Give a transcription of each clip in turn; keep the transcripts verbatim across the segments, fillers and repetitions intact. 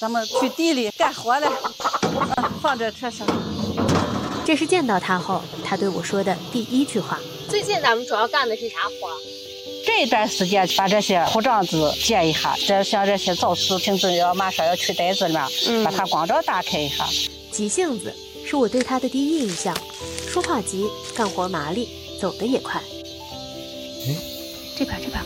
咱们去地里干活了，嗯，放在车上。 这是见到他后，他对我说的第一句话。 最近咱们主要干的是啥活？ 这段时间把这些铺张子建一下，这像这些造石瓶子要马上要去袋子里面，嗯、把它光照打开一下。 急性子是我对他的第一印象，说话急，干活麻利，走得也快。 哎， 这边这边。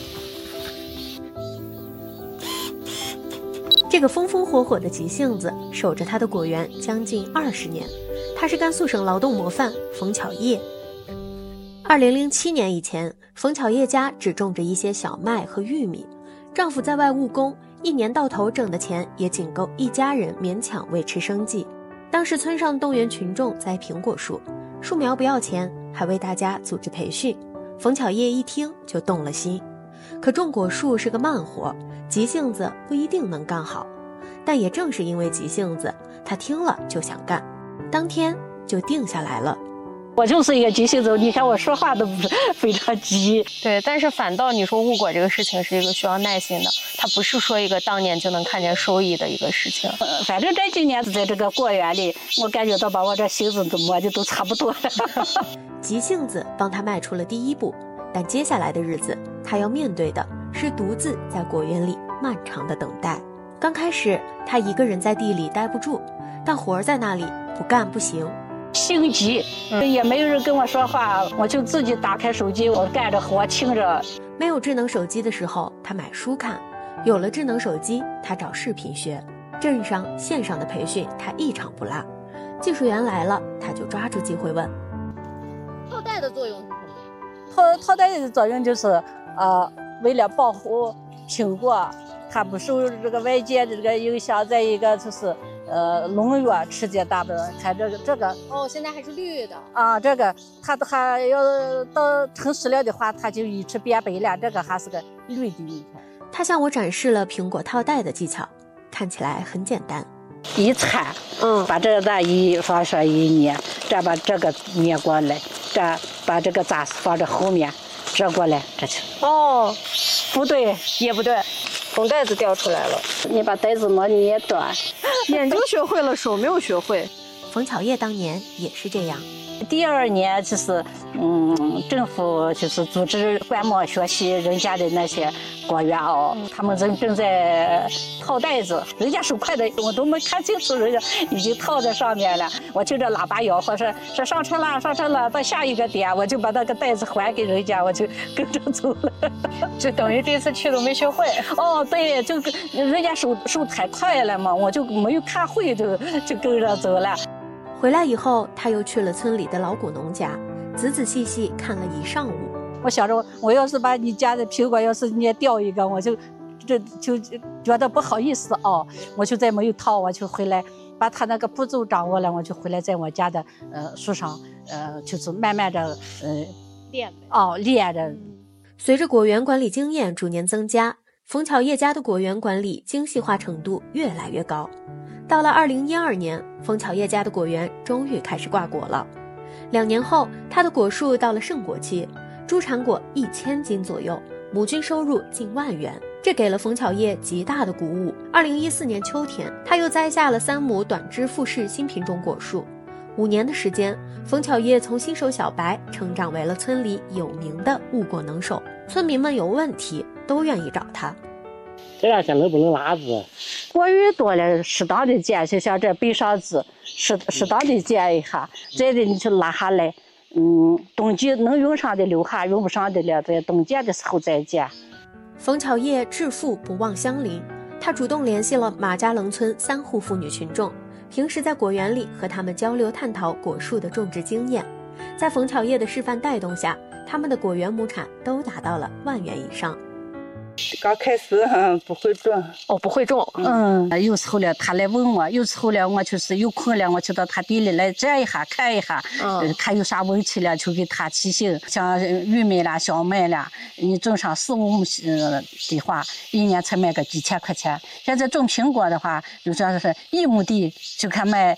这个风风火火的急性子守着他的果园将近二十年，他是甘肃省劳动模范冯巧叶。二零零七年以前，冯巧叶家只种着一些小麦和玉米，丈夫在外务工，一年到头挣的钱也仅够一家人勉强维持生计。当时村上动员群众栽苹果树，树苗不要钱，还为大家组织培训。冯巧叶一听就动了心，可种果树是个慢活，急性子不一定能干好。但也正是因为急性子，他听了就想干，当天就定下来了。 我就是一个急性子，你看我说话都非常急。 对，但是反倒你说务果这个事情是一个需要耐心的，它不是说一个当年就能看见收益的一个事情。 呃、反正这几年在这个果园里，我感觉到把我这性子都磨的都差不多了。 急性子帮他迈出了第一步，但接下来的日子，他要面对的是独自在果园里漫长的等待。刚开始，他一个人在地里待不住，但活儿在那里，不干不行。 性急，嗯、也没有人跟我说话，我就自己打开手机，我干着活听着。 没有智能手机的时候，他买书看；有了智能手机，他找视频学。镇上线上的培训，他一场不落。技术员来了，他就抓住机会问。 套袋的作用是什么？ 套套袋的作用就是，呃，为了保护苹果，它不受这个外界的这个影响。再一个就是。呃，农药直接打的，看这个这个哦，现在还是绿的啊。这个它它要到成熟了的话，它就一直变白了。这个还是个绿的。你看， 他向我展示了苹果套袋的技巧，看起来很简单。 一铲，嗯，把这个一放上一捏，再把这个捏过来，再把这个渣放在后面，折过来，这就哦， 不对也不对。从袋子掉出来了， 你把袋子没捏断。 眼睛学会了，手没有学会。 冯巧叶当年也是这样。 第二年就是，嗯，政府就是组织观摩学习人家的那些果园哦，嗯、他们正正在套袋子，人家手快的，我都没看清楚，人家已经套在上面了。我听着喇叭吆喝说说上车了，上车了，到下一个点，我就把那个袋子还给人家，我就跟着走了。 就等于这次去都没学会。 哦，对，就人家手手太快了嘛，我就没有看会，就就跟着走了。 回来以后，他又去了村里的老古农家，仔仔细细看了一上午。 我想着，我要是把你家的苹果要是捏掉一个，我就这就觉得不好意思哦，我就再没有套，我就回来把他那个步骤掌握了，我就回来在我家的呃树上呃就是慢慢的呃练哦练着。 随着果园管理经验逐年增加，冯巧叶家的果园管理精细化程度越来越高。到了二零一二年，冯巧叶家的果园终于开始挂果了。两年后，他的果树到了盛果期，株产果一千斤左右，亩均收入近万元，这给了冯巧叶极大的鼓舞。二零一四年秋天，他又栽下了三亩短枝富士新品种果树。五年的时间，冯巧叶从新手小白成长为了村里有名的务果能手，村民们有问题都愿意找他。 这两天能不能拉子？果雨多了，适当的剪，就像这背上枝，适适当的剪一下，再的你就拉下来。嗯，冬季能用上的留下，用不上的了，在冬季的时候再剪。 冯巧叶致富不忘乡邻，他主动联系了马家棱村三户妇女群众，平时在果园里和他们交流探讨果树的种植经验。在冯巧叶的示范带动下，他们的果园亩产都达到了万元以上。 刚开始、嗯、不会种， 哦，不会种， 嗯，有时候了他来问我，有时候了我就是有空了，我就到他地里来转一下看一下，嗯、呃，看有啥问题了就给他提醒。像玉米啦、小麦啦，你种上四五亩呃的话，一年才卖个几千块钱。现在种苹果的话，就说是一亩地就看卖